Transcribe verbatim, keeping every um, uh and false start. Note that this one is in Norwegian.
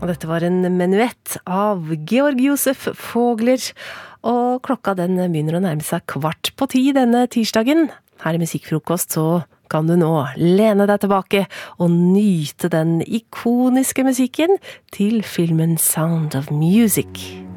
dette var en menuett av Georg Josef Vogler, og klokka den begynner å nærme seg kvart på ti denne tirsdagen. Her i Musikkfrokost så kan du nå lene deg tilbake og nyte den ikoniske musikken til filmen Sound of Music.